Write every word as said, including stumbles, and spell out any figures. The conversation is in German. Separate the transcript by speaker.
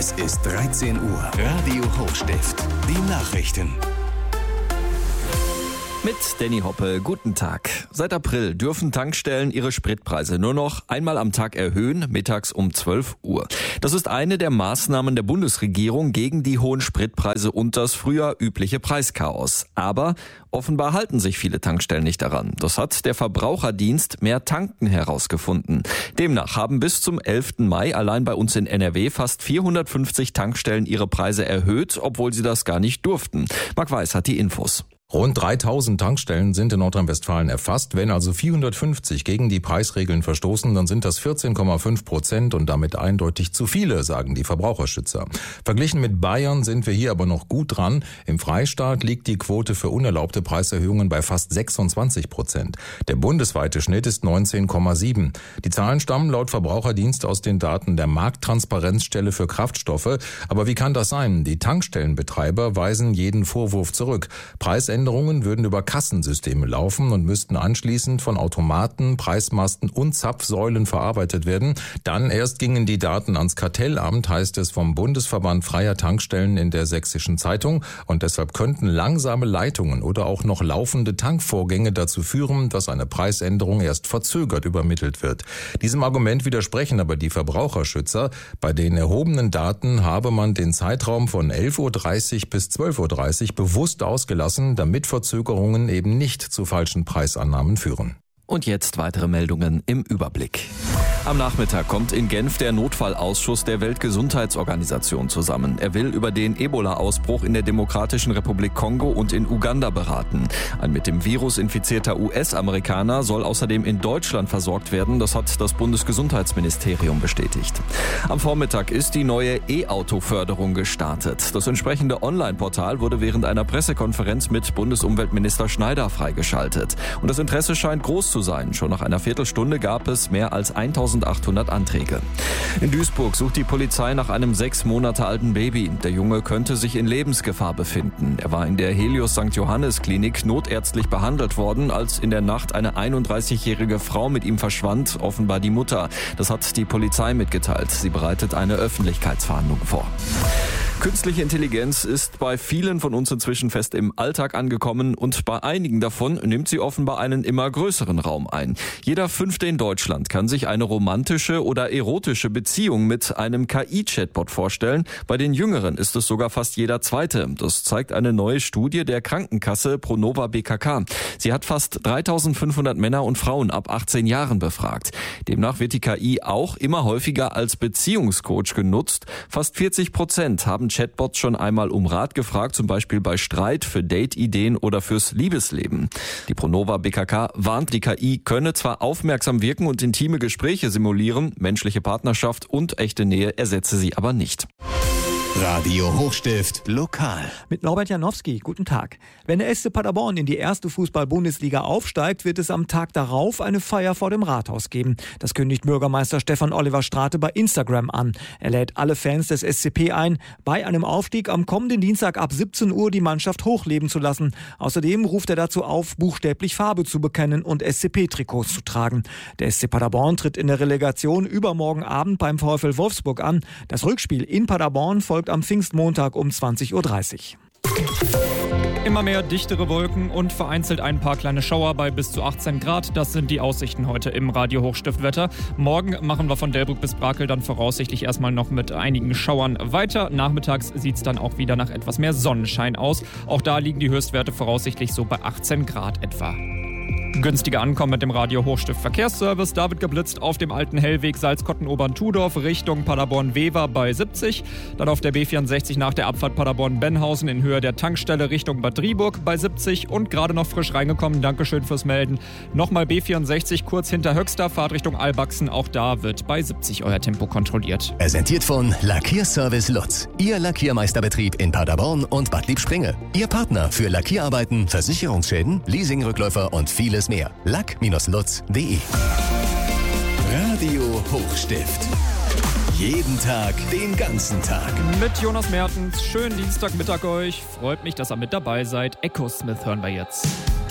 Speaker 1: Es ist dreizehn Uhr. Radio Hochstift. Die Nachrichten.
Speaker 2: Mit Danny Hoppe, guten Tag. Seit April dürfen Tankstellen ihre Spritpreise nur noch einmal am Tag erhöhen, mittags um zwölf Uhr. Das ist eine der Maßnahmen der Bundesregierung gegen die hohen Spritpreise und das früher übliche Preischaos. Aber offenbar halten sich viele Tankstellen nicht daran. Das hat der Verbraucherdienst Mehr Tanken herausgefunden. Demnach haben bis zum elften Mai allein bei uns in N R W fast vierhundertfünfzig Tankstellen ihre Preise erhöht, obwohl sie das gar nicht durften. Marc Weiß hat die Infos.
Speaker 3: Rund dreitausend Tankstellen sind in Nordrhein-Westfalen erfasst. Wenn also vierhundertfünfzig gegen die Preisregeln verstoßen, dann sind das vierzehn Komma fünf Prozent und damit eindeutig zu viele, sagen die Verbraucherschützer. Verglichen mit Bayern sind wir hier aber noch gut dran. Im Freistaat liegt die Quote für unerlaubte Preiserhöhungen bei fast sechsundzwanzig Prozent. Der bundesweite Schnitt ist neunzehn Komma sieben. Die Zahlen stammen laut Verbraucherdienst aus den Daten der Markttransparenzstelle für Kraftstoffe. Aber wie kann das sein? Die Tankstellenbetreiber weisen jeden Vorwurf zurück. Preisänderungen Änderungen würden über Kassensysteme laufen und müssten anschließend von Automaten, Preismasten und Zapfsäulen verarbeitet werden. Dann erst gingen die Daten ans Kartellamt, heißt es vom Bundesverband freier Tankstellen in der Sächsischen Zeitung. Und deshalb könnten langsame Leitungen oder auch noch laufende Tankvorgänge dazu führen, dass eine Preisänderung erst verzögert übermittelt wird. Diesem Argument widersprechen aber die Verbraucherschützer. Bei den erhobenen Daten habe man den Zeitraum von elf Uhr dreißig bis zwölf Uhr dreißig bewusst ausgelassen, damit mit Verzögerungen eben nicht zu falschen Preisannahmen führen.
Speaker 2: Und jetzt weitere Meldungen im Überblick. Am Nachmittag kommt in Genf der Notfallausschuss der Weltgesundheitsorganisation zusammen. Er will über den Ebola-Ausbruch in der Demokratischen Republik Kongo und in Uganda beraten. Ein mit dem Virus infizierter U S-Amerikaner soll außerdem in Deutschland versorgt werden. Das hat das Bundesgesundheitsministerium bestätigt. Am Vormittag ist die neue E-Auto-Förderung gestartet. Das entsprechende Online-Portal wurde während einer Pressekonferenz mit Bundesumweltminister Schneider freigeschaltet. Und das Interesse scheint groß zu sein. Schon nach einer Viertelstunde gab es mehr als eintausendachthundert Anträge. In Duisburg sucht die Polizei nach einem sechs Monate alten Baby. Der Junge könnte sich in Lebensgefahr befinden. Er war in der Helios Sankt Johannes Klinik notärztlich behandelt worden, als in der Nacht eine einunddreißigjährige Frau mit ihm verschwand, offenbar die Mutter. Das hat die Polizei mitgeteilt. Sie bereitet eine Öffentlichkeitsfahndung vor. Künstliche Intelligenz ist bei vielen von uns inzwischen fest im Alltag angekommen und bei einigen davon nimmt sie offenbar einen immer größeren Raum ein. Jeder Fünfte in Deutschland kann sich eine romantische oder erotische Beziehung mit einem K I-Chatbot vorstellen. Bei den Jüngeren ist es sogar fast jeder Zweite. Das zeigt eine neue Studie der Krankenkasse Pronova B K K. Sie hat fast dreitausendfünfhundert Männer und Frauen ab achtzehn Jahren befragt. Demnach wird die K I auch immer häufiger als Beziehungscoach genutzt. Fast vierzig Prozent haben Chatbots schon einmal um Rat gefragt, zum Beispiel bei Streit, für Date-Ideen oder fürs Liebesleben. Die Pronova B K K warnt, die K I könne zwar aufmerksam wirken und intime Gespräche simulieren, menschliche Partnerschaft und echte Nähe ersetze sie aber nicht.
Speaker 1: Radio Hochstift lokal.
Speaker 4: Mit Norbert Janowski, guten Tag. Wenn der S C Paderborn in die erste Fußball-Bundesliga aufsteigt, wird es am Tag darauf eine Feier vor dem Rathaus geben. Das kündigt Bürgermeister Stefan Oliver Strate bei Instagram an. Er lädt alle Fans des S C P ein, bei einem Aufstieg am kommenden Dienstag ab siebzehn Uhr die Mannschaft hochleben zu lassen. Außerdem ruft er dazu auf, buchstäblich Farbe zu bekennen und S C P-Trikots zu tragen. Der S C Paderborn tritt in der Relegation übermorgen Abend beim VfL Wolfsburg an. Das Rückspiel in Paderborn folgt am Pfingstmontag um zwanzig Uhr dreißig.
Speaker 5: Immer mehr dichtere Wolken und vereinzelt ein paar kleine Schauer bei bis zu achtzehn Grad. Das sind die Aussichten heute im Radio Hochstiftwetter. Morgen machen wir von Delbrück bis Brakel dann voraussichtlich erstmal noch mit einigen Schauern weiter. Nachmittags sieht es dann auch wieder nach etwas mehr Sonnenschein aus. Auch da liegen die Höchstwerte voraussichtlich so bei achtzehn Grad etwa. Günstiger Ankommen mit dem Radio Hochstift Verkehrsservice. Da wird geblitzt auf dem alten Hellweg Salzkotten-Obern-Tudorf Richtung Paderborn-Wever bei siebzig. Dann auf der B vierundsechzig nach der Abfahrt Paderborn-Benhausen in Höhe der Tankstelle Richtung Bad Driburg bei siebzig. Und gerade noch frisch reingekommen, Dankeschön fürs Melden. Nochmal B vierundsechzig kurz hinter Höxter, Fahrt Richtung Albachsen. Auch da wird bei siebzig euer Tempo kontrolliert.
Speaker 1: Präsentiert von Lackierservice Lutz. Ihr Lackiermeisterbetrieb in Paderborn und Bad Liebspringe. Ihr Partner für Lackierarbeiten, Versicherungsschäden, Leasingrückläufer und vieles mehr. lack Bindestrich lutz punkt de. Radio Hochstift. Jeden Tag, den ganzen Tag.
Speaker 5: Mit Jonas Mertens. Schönen Dienstagmittag euch. Freut mich, dass ihr mit dabei seid. Echo Smith hören wir jetzt.